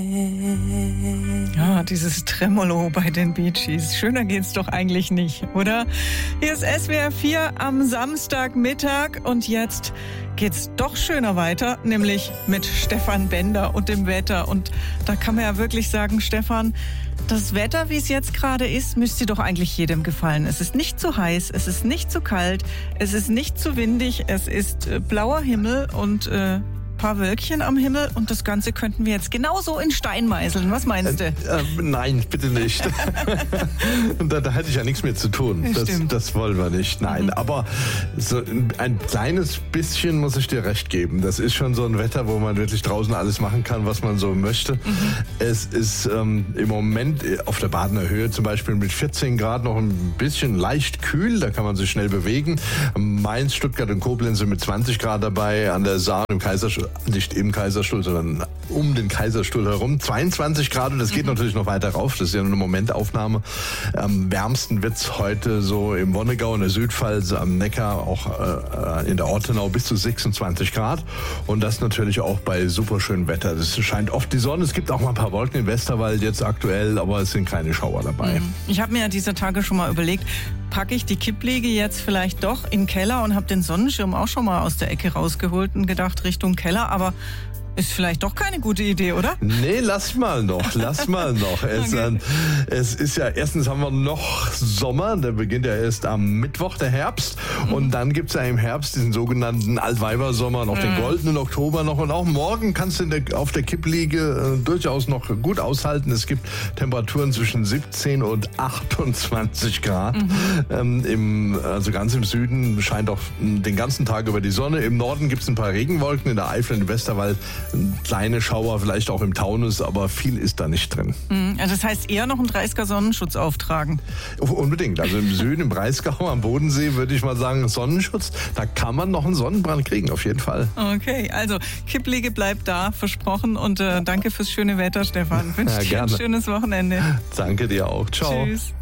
Ja, dieses Tremolo bei den Bee Gees. Schöner geht's doch eigentlich nicht, oder? Hier ist SWR 4 am Samstagmittag und jetzt geht's doch schöner weiter, nämlich mit Stefan Bender und dem Wetter. Und da kann man ja wirklich sagen, Stefan, das Wetter, wie es jetzt gerade ist, müsste doch eigentlich jedem gefallen. Es ist nicht zu heiß, es ist nicht zu kalt, es ist nicht zu windig, es ist blauer Himmel und paar Wölkchen am Himmel und das Ganze könnten wir jetzt genauso in Stein meißeln. Was meinst du? Nein, bitte nicht. da hätte ich ja nichts mehr zu tun. Das wollen wir nicht. Nein, aber so ein kleines bisschen muss ich dir recht geben. Das ist schon so ein Wetter, wo man wirklich draußen alles machen kann, was man so möchte. Es ist im Moment auf der Badener Höhe zum Beispiel mit 14 Grad noch ein bisschen leicht kühl. Da kann man sich schnell bewegen. Mainz, Stuttgart und Koblenz sind mit 20 Grad dabei. An der Saar im Kaiserstuhl, nicht im Kaiserstuhl, sondern um den Kaiserstuhl herum. 22 Grad und das geht natürlich noch weiter rauf. Das ist ja nur eine Momentaufnahme. Am wärmsten wird's heute so im Wonnegau, in der Südpfalz, am Neckar, auch in der Ortenau bis zu 26 Grad. Und das natürlich auch bei superschönem Wetter. Es scheint oft die Sonne. Es gibt auch mal ein paar Wolken im Westerwald jetzt aktuell, aber es sind keine Schauer dabei. Ich habe mir ja diese Tage schon mal überlegt, packe ich die Kippliege jetzt vielleicht doch in den Keller und habe den Sonnenschirm auch schon mal aus der Ecke rausgeholt und gedacht Richtung Keller, aber ist vielleicht doch keine gute Idee, oder? Nee, lass mal noch. Es ist ja, erstens haben wir noch Sommer, der beginnt ja erst am Mittwoch, der Herbst. Und dann gibt's ja im Herbst diesen sogenannten Altweibersommer, noch den goldenen Oktober noch. Und auch morgen kannst du auf der Kippliege durchaus noch gut aushalten. Es gibt Temperaturen zwischen 17 und 28 Grad. Also ganz im Süden scheint auch den ganzen Tag über die Sonne. Im Norden gibt's ein paar Regenwolken, in der Eifel, im Westerwald kleine Schauer, vielleicht auch im Taunus, aber viel ist da nicht drin. Also das heißt eher noch einen 30er Sonnenschutz auftragen? Unbedingt. Also im Süden, im Breisgau, am Bodensee würde ich mal sagen Sonnenschutz. Da kann man noch einen Sonnenbrand kriegen, auf jeden Fall. Okay, also Kippliege bleibt da, versprochen. Und danke fürs schöne Wetter, Stefan. Wünsche dir ein schönes Wochenende. Danke dir auch. Ciao. Tschüss.